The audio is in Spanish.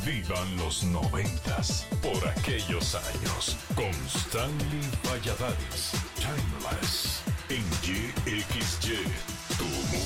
Vivan los noventas, por aquellos años, con Stanley Valladares. Timeless, en GXY.